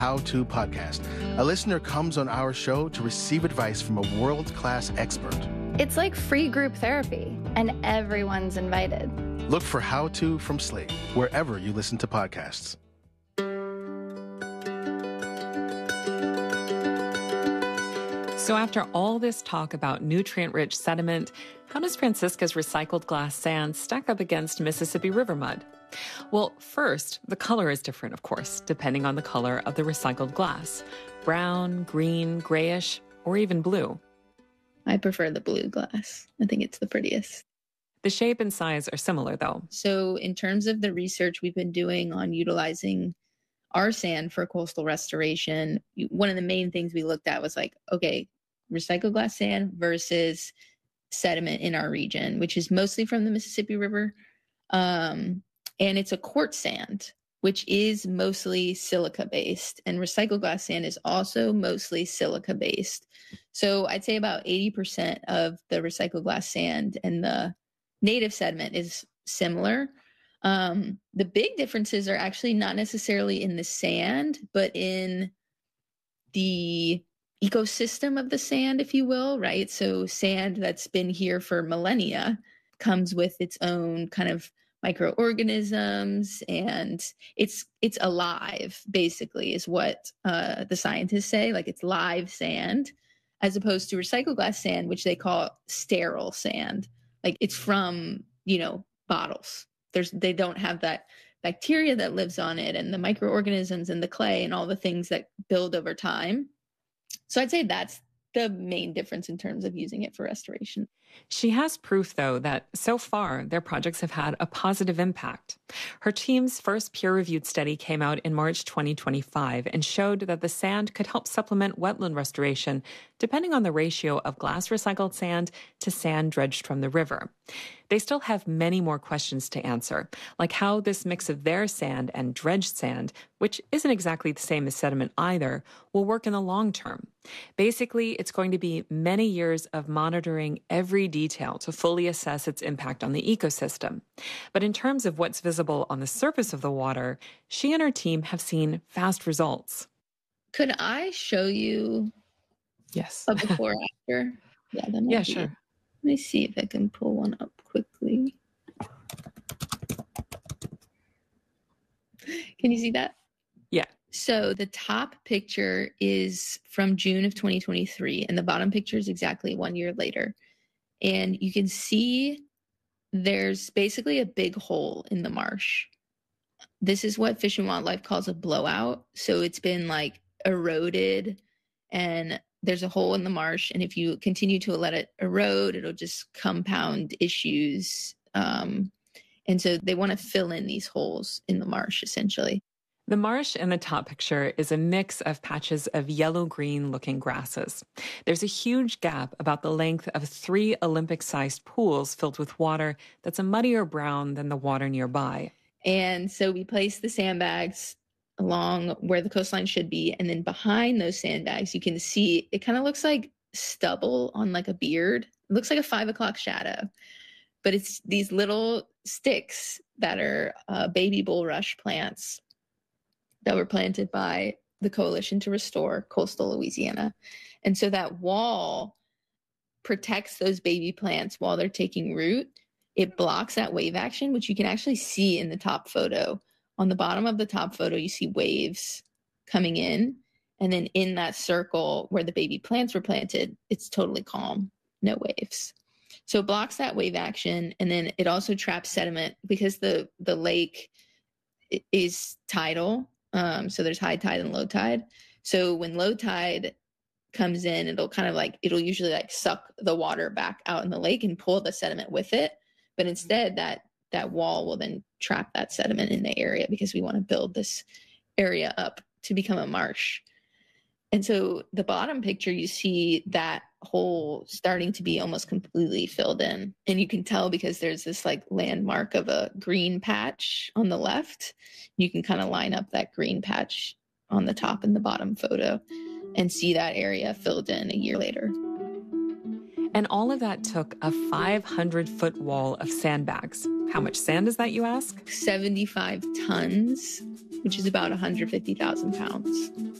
How To podcast. A listener comes on our show to receive advice from a world-class expert. It's like free group therapy, and everyone's invited. Look for How To from Slate, wherever you listen to podcasts. So after all this talk about nutrient-rich sediment, how does Francisca's recycled glass sand stack up against Mississippi River mud? Well, first, the color is different, of course, depending on the color of the recycled glass. Brown, green, grayish, or even blue. I prefer the blue glass. I think it's the prettiest. The shape and size are similar, though. So in terms of the research we've been doing on utilizing our sand for coastal restoration, one of the main things we looked at was like, okay, recycled glass sand versus sediment in our region, which is mostly from the Mississippi River. And it's a quartz sand, which is mostly silica-based. And recycled glass sand is also mostly silica-based. So I'd say about 80% of the recycled glass sand and the native sediment is similar. The big differences are actually not necessarily in the sand, but in the ecosystem of the sand, if you will, right? So sand that's been here for millennia comes with its own kind of microorganisms, and it's alive, basically, is what the scientists say. Like, it's live sand, as opposed to recycled glass sand, which they call sterile sand. Like, it's from, bottles. They don't have that bacteria that lives on it, and the microorganisms and the clay and all the things that build over time. So I'd say that's the main difference in terms of using it for restoration. She has proof, though, that so far their projects have had a positive impact. Her team's first peer-reviewed study came out in March 2025 and showed that the sand could help supplement wetland restoration depending on the ratio of glass recycled sand to sand dredged from the river. They still have many more questions to answer, like how this mix of their sand and dredged sand, which isn't exactly the same as sediment either, will work in the long term. Basically, it's going to be many years of monitoring every detail to fully assess its impact on the ecosystem. But in terms of what's visible on the surface of the water, she and her team have seen fast results. Could I show you Yes. a before after? Yeah, sure. Let me see if I can pull one up quickly. Can you see that? Yeah. So the top picture is from June of 2023, and the bottom picture is exactly 1 year later. And you can see there's basically a big hole in the marsh. This is what Fish and Wildlife calls a blowout. So it's been like eroded, and there's a hole in the marsh. And if you continue to let it erode, it'll just compound issues. And so they want to fill in these holes in the marsh, essentially. The marsh in the top picture is a mix of patches of yellow-green looking grasses. There's a huge gap about the length of 3 Olympic-sized pools filled with water that's a muddier brown than the water nearby. And so we place the sandbags along where the coastline should be. And then behind those sandbags, you can see it kind of looks like stubble on like a beard. It looks like a 5 o'clock shadow. But it's these little sticks that are baby bulrush plants that were planted by the Coalition to Restore Coastal Louisiana. And so that wall protects those baby plants while they're taking root. It blocks that wave action, which you can actually see in the top photo. On the bottom of the top photo, you see waves coming in. And then in that circle where the baby plants were planted, it's totally calm, no waves. So it blocks that wave action. And then it also traps sediment because the lake is tidal. So there's high tide and low tide. So when low tide comes in, it'll usually like suck the water back out in the lake and pull the sediment with it. But instead that wall will then trap that sediment in the area because we want to build this area up to become a marsh. And so the bottom picture, you see that hole starting to be almost completely filled in. And you can tell because there's this like landmark of a green patch on the left. You can kind of line up that green patch on the top and the bottom photo and see that area filled in a year later. And all of that took a 500-foot wall of sandbags. How much sand is that, you ask? 75 tons which is about 150,000 pounds.